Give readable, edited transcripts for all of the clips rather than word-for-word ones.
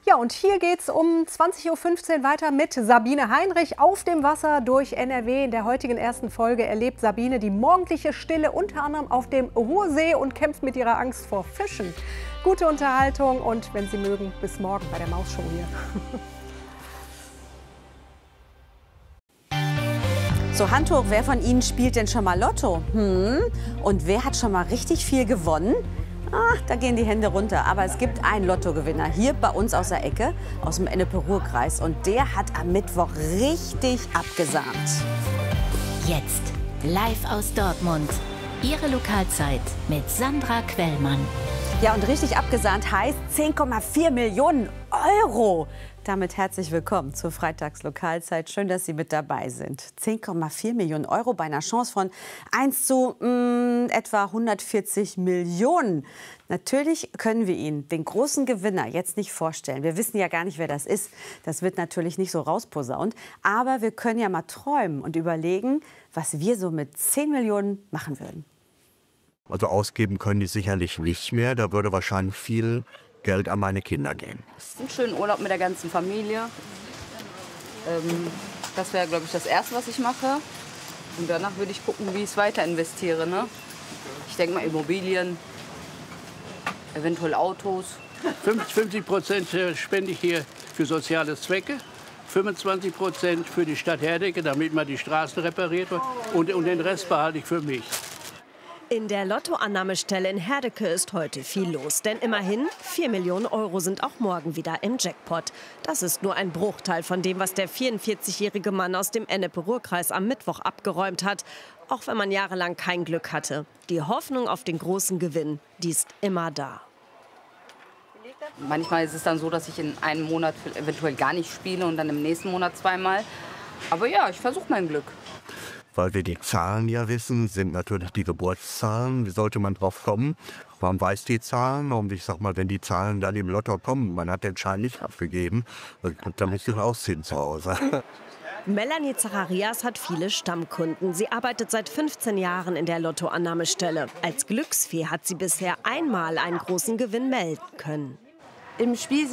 Ja, und hier geht es um 20:15 Uhr weiter mit Sabine Heinrich auf dem Wasser durch NRW. In der heutigen ersten Folge erlebt Sabine die morgendliche Stille unter anderem auf dem Ruhrsee und kämpft mit ihrer Angst vor Fischen. Gute Unterhaltung und, wenn Sie mögen, bis morgen bei der Mausshow hier. So, Hand hoch, wer von Ihnen spielt denn schon mal Lotto? Und wer hat schon mal richtig viel gewonnen? Ach, da gehen die Hände runter. Aber es gibt einen Lottogewinner hier bei uns aus der Ecke, aus dem Ennepe-Ruhr-Kreis. Und der hat am Mittwoch richtig abgesahnt. Jetzt live aus Dortmund. Ihre Lokalzeit mit Sandra Quellmann. Ja, und richtig abgesahnt heißt 10,4 Millionen Euro. Damit herzlich willkommen zur Freitagslokalzeit. Schön, dass Sie mit dabei sind. 10,4 Millionen Euro bei einer Chance von 1 zu etwa 140 Millionen. Natürlich können wir Ihnen den großen Gewinner jetzt nicht vorstellen. Wir wissen ja gar nicht, wer das ist. Das wird natürlich nicht so rausposaunt. Aber wir können ja mal träumen und überlegen, was wir so mit 10 Millionen machen würden. Also ausgeben können die sicherlich nicht mehr. Da würde wahrscheinlich viel Geld an meine Kinder gehen. Einen schönen Urlaub mit der ganzen Familie. Das wäre, glaube ich, das Erste, was ich mache. Und danach würde ich gucken, wie ich es weiter investiere. Ne? Ich denke mal Immobilien, eventuell Autos. 50% spende ich hier für soziale Zwecke. 25% für die Stadt Herdecke, damit man die Straßen repariert wird. Und den Rest behalte ich für mich. In der Lottoannahmestelle in Herdecke ist heute viel los. Denn immerhin 4 Millionen Euro sind auch morgen wieder im Jackpot. Das ist nur ein Bruchteil von dem, was der 44-jährige Mann aus dem Ennepe-Ruhr-Kreis am Mittwoch abgeräumt hat. Auch wenn man jahrelang kein Glück hatte. Die Hoffnung auf den großen Gewinn, die ist immer da. Manchmal ist es dann so, dass ich in einem Monat eventuell gar nicht spiele und dann im nächsten Monat zweimal. Aber ja, ich versuche mein Glück. Weil wir die Zahlen ja wissen, sind natürlich die Geburtszahlen. Wie sollte man drauf kommen? Man weiß die Zahlen und ich sag mal, wenn die Zahlen dann im Lotto kommen, man hat den Schein nicht abgegeben, dann muss ich ausziehen zu Hause. Melanie Zacharias hat viele Stammkunden. Sie arbeitet seit 15 Jahren in der Lottoannahmestelle. Als Glücksfee hat sie bisher einmal einen großen Gewinn melden können. Im Spiel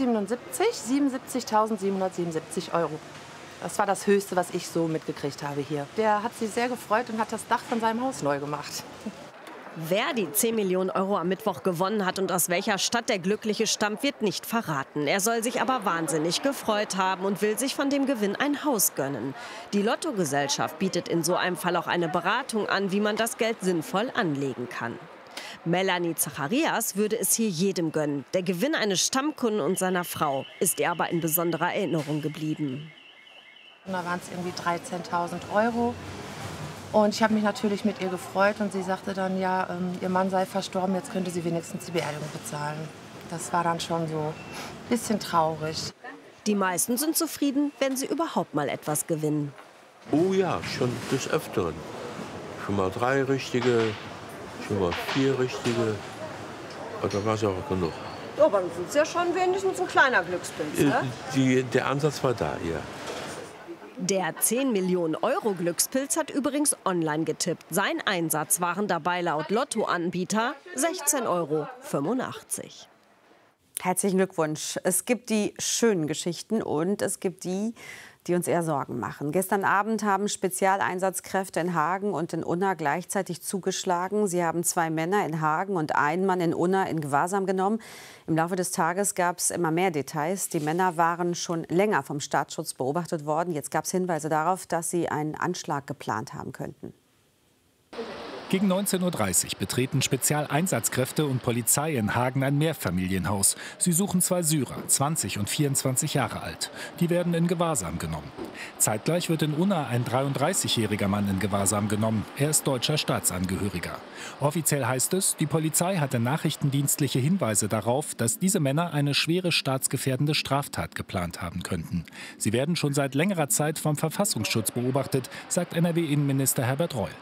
77.777 Euro. Das war das Höchste, was ich so mitgekriegt habe hier. Der hat sich sehr gefreut und hat das Dach von seinem Haus neu gemacht. Wer die 10 Millionen Euro am Mittwoch gewonnen hat und aus welcher Stadt der Glückliche stammt, wird nicht verraten. Er soll sich aber wahnsinnig gefreut haben und will sich von dem Gewinn ein Haus gönnen. Die Lottogesellschaft bietet in so einem Fall auch eine Beratung an, wie man das Geld sinnvoll anlegen kann. Melanie Zacharias würde es hier jedem gönnen. Der Gewinn eines Stammkunden und seiner Frau ist ihr aber in besonderer Erinnerung geblieben. Und da waren es irgendwie 13.000 Euro. Und ich habe mich natürlich mit ihr gefreut. Und sie sagte dann, ja, ihr Mann sei verstorben, jetzt könnte sie wenigstens die Beerdigung bezahlen. Das war dann schon so ein bisschen traurig. Die meisten sind zufrieden, wenn sie überhaupt mal etwas gewinnen. Oh ja, schon des Öfteren. Schon mal 3 richtige, schon mal 4 richtige. Und da war es auch genug. Ja, aber das ist ja schon wenigstens ein kleiner Glückspilz, ne? Der Ansatz war da, ja. Der 10 Millionen Euro Glückspilz hat übrigens online getippt. Sein Einsatz waren dabei laut Lottoanbieter 16,85 Euro. Herzlichen Glückwunsch. Es gibt die schönen Geschichten und es gibt die, die uns eher Sorgen machen. Gestern Abend haben Spezialeinsatzkräfte in Hagen und in Unna gleichzeitig zugeschlagen. Sie haben 2 Männer in Hagen und einen Mann in Unna in Gewahrsam genommen. Im Laufe des Tages gab es immer mehr Details. Die Männer waren schon länger vom Staatsschutz beobachtet worden. Jetzt gab es Hinweise darauf, dass sie einen Anschlag geplant haben könnten. Gegen 19:30 Uhr betreten Spezialeinsatzkräfte und Polizei in Hagen ein Mehrfamilienhaus. Sie suchen 2 Syrer, 20 und 24 Jahre alt. Die werden in Gewahrsam genommen. Zeitgleich wird in Unna ein 33-jähriger Mann in Gewahrsam genommen. Er ist deutscher Staatsangehöriger. Offiziell heißt es, die Polizei hatte nachrichtendienstliche Hinweise darauf, dass diese Männer eine schwere staatsgefährdende Straftat geplant haben könnten. Sie werden schon seit längerer Zeit vom Verfassungsschutz beobachtet, sagt NRW-Innenminister Herbert Reul.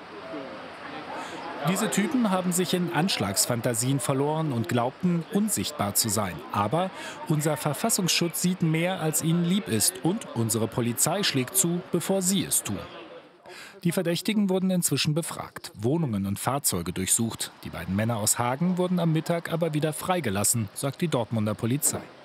Diese Typen haben sich in Anschlagsfantasien verloren und glaubten, unsichtbar zu sein. Aber unser Verfassungsschutz sieht mehr, als ihnen lieb ist. Und unsere Polizei schlägt zu, bevor sie es tun. Die Verdächtigen wurden inzwischen befragt, Wohnungen und Fahrzeuge durchsucht. Die beiden Männer aus Hagen wurden am Mittag aber wieder freigelassen, sagt die Dortmunder Polizei.